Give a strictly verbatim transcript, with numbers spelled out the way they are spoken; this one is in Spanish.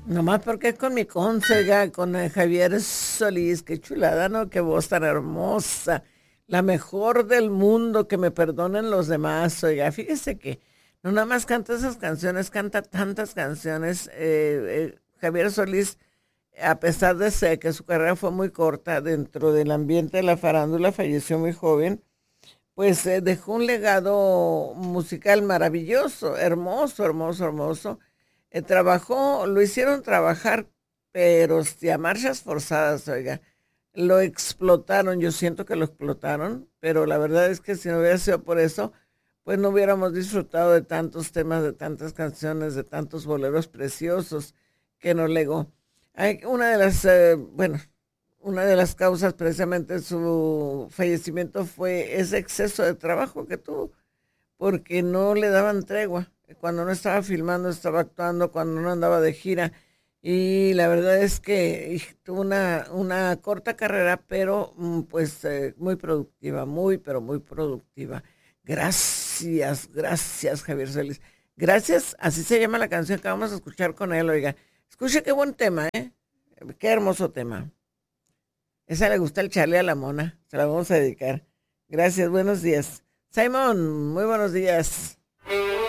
Nomás porque es con mi consega, con eh, Javier Solís, qué chulada, ¿no? Qué voz tan hermosa, la mejor del mundo, que me perdonen los demás, oiga, fíjese que no nada más canta esas canciones, canta tantas canciones. eh, eh, Javier Solís, a pesar de ser que su carrera fue muy corta dentro del ambiente de la farándula, falleció muy joven, pues eh, dejó un legado musical maravilloso, hermoso, hermoso, hermoso. Eh, trabajó, lo hicieron trabajar, pero sí, a marchas forzadas, oiga. Lo explotaron, yo siento que lo explotaron, pero la verdad es que si no hubiera sido por eso, pues no hubiéramos disfrutado de tantos temas, de tantas canciones, de tantos boleros preciosos que nos legó. Hay una de las, eh, bueno, una de las causas precisamente de su fallecimiento fue ese exceso de trabajo que tuvo, porque no le daban tregua. Cuando no estaba filmando, estaba actuando, cuando no andaba de gira. Y la verdad es que y, tuvo una, una corta carrera, pero mm, pues eh, muy productiva, muy, pero muy productiva. Gracias, gracias, Javier Solís. Gracias, así se llama la canción que vamos a escuchar con él, oiga. Escuche qué buen tema, ¿eh? Qué hermoso tema. Esa le gusta el Charlie a la mona. Se la vamos a dedicar. Gracias, buenos días. Simon, muy buenos días.